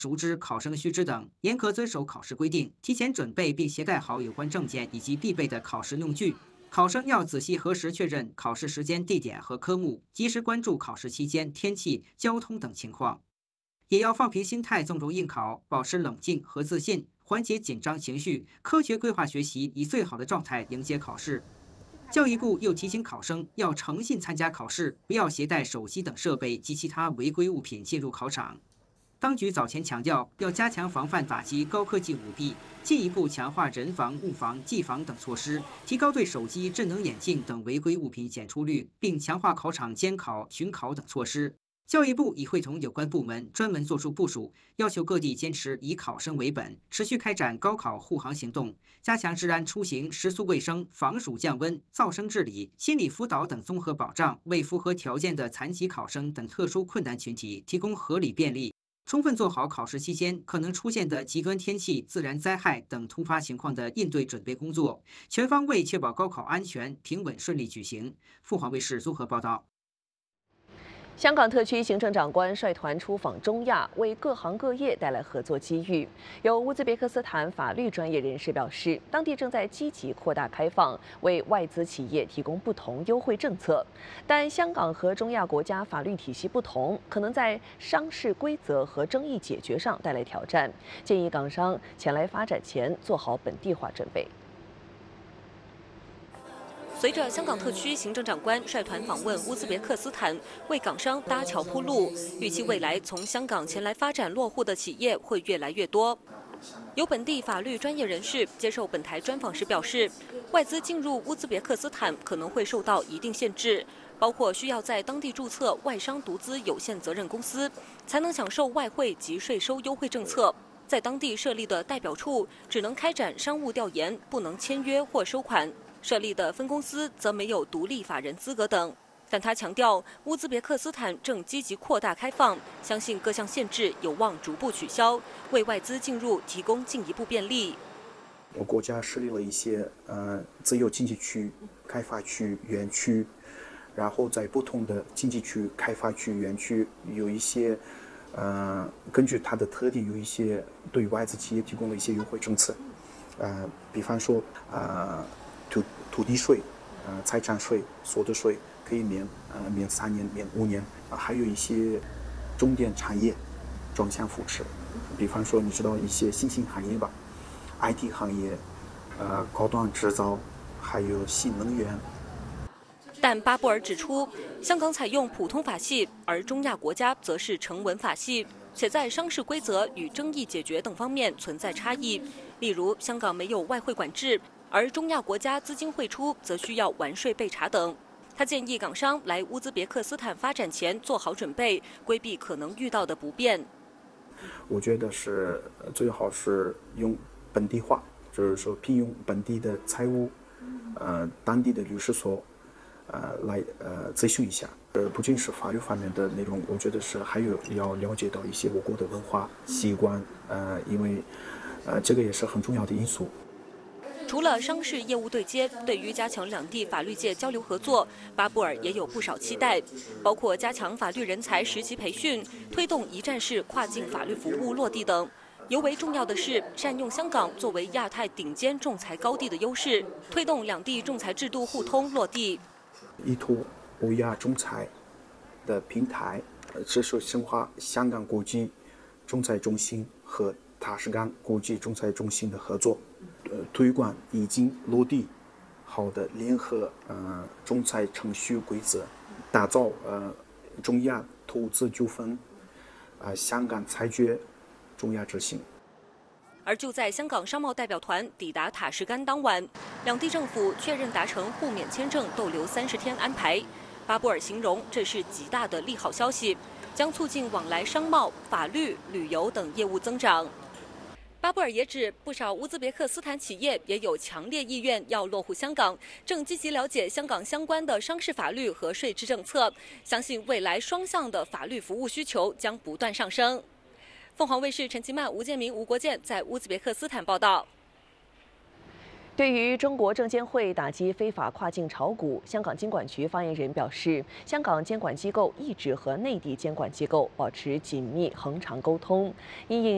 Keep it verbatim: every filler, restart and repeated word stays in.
熟知考生须知等，严格遵守考试规定，提前准备并携带好有关证件以及必备的考试用具。考生要仔细核实确认考试时间、地点和科目，及时关注考试期间天气、交通等情况。也要放平心态，纵容应考，保持冷静和自信，缓解紧张情绪，科学规划学习，以最好的状态迎接考试。教育部又提醒考生要诚信参加考试，不要携带手机等设备及其他违规物品进入考场。当局早前强调，要加强防范打击高科技舞弊，进一步强化人防、物防、技防等措施，提高对手机、智能眼镜等违规物品检出率，并强化考场监考、巡考等措施。教育部已会同有关部门专门作出部署，要求各地坚持以考生为本，持续开展高考护航行动，加强治安出行、食宿卫生、防暑降温、噪声治理、心理辅导等综合保障，为符合条件的残疾考生等特殊困难群体提供合理便利。充分做好考试期间可能出现的极端天气、自然灾害等突发情况的应对准备工作，全方位确保高考安全、平稳顺利举行。凤凰卫视综合报道。 香港特区行政长官率团出访中亚，为各行各业带来合作机遇。有乌兹别克斯坦法律专业人士表示，当地正在积极扩大开放，为外资企业提供不同优惠政策。但香港和中亚国家法律体系不同，可能在商事规则和争议解决上带来挑战。建议港商前来发展前做好本地化准备。 随着香港特区行政长官率团访问乌兹别克斯坦，为港商搭桥铺路，预期未来从香港前来发展落户的企业会越来越多。有本地法律专业人士接受本台专访时表示，外资进入乌兹别克斯坦可能会受到一定限制，包括需要在当地注册外商独资有限责任公司，才能享受外汇及税收优惠政策。在当地设立的代表处只能开展商务调研，不能签约或收款。设立的分公司则没有独立法人资格等，但他强调，乌兹别克斯坦正积极扩大开放，相信各项限制有望逐步取消，为外资进入提供进一步便利。 我国家设立了一些呃自由经济区、开发区、园区，然后在不同的经济区、开发区、园区有一些呃根据它的特点有一些对外资企业提供了一些优惠政策，呃，比方说呃。土土地税、呃财产税、所得税可以免呃免三年、免五年啊、呃，还有一些重点产业专项扶持，比方说你知道一些新兴行业吧 ，I T 行业、呃高端制造，还有新能源。 但巴布尔指出，香港采用普通法系，而中亚国家则是成文法系，且在商事规则与争议解决等方面存在差异。例如，香港没有外汇管制。而中亚国家资金汇出则需要完税备查等。他建议港商来乌兹别克斯坦发展前做好准备，规避可能遇到的不便。 我觉得是最好是用本地化，就是说聘用本地的财务，呃，当地的律师所，呃，来呃咨询一下。呃，不仅是法律方面的内容，我觉得是还有要了解到一些我国的文化习惯，呃，因为呃这个也是很重要的因素。 除了商事业务对接，对于加强两地法律界交流合作，巴布尔也有不少期待，包括加强法律人才实习培训，推动一站式跨境法律服务落地等。尤为重要的是，善用香港作为亚太顶尖仲裁高地的优势，推动两地仲裁制度互通落地。 依托欧亚仲裁的平台，持续深化香港国际仲裁中心和塔什干国际仲裁中心的合作。呃，推广已经落地好的联合呃仲裁程序规则，打造呃中亚投资纠纷啊、呃、香港裁决中亚执行。 而就在香港商贸代表团抵达塔什干当晚，两地政府确认达成互免签证逗留三十天安排。巴布尔形容这是极大的利好消息，将促进往来商贸、法律、旅游等业务增长。巴布尔也指，不少乌兹别克斯坦企业也有强烈意愿要落户香港，正积极了解香港相关的商事法律和税制政策，相信未来双向的法律服务需求将不断上升。凤凰卫视陈其曼、吴建明、吴国建在乌兹别克斯坦报道。 对于中国证监会打击非法跨境炒股，香港监管局发言人表示，香港监管机构一直和内地监管机构保持紧密恒常沟通，因应